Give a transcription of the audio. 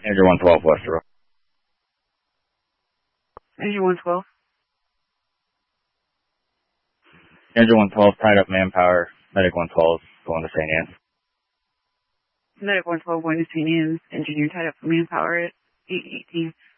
Andrew 112 Westeros. Andrew 112. Andrew 112 tied up manpower. Medic 112 going to St. Anne's. Medic 112 going to St. Anne's. Engineer tied up for manpower at 818.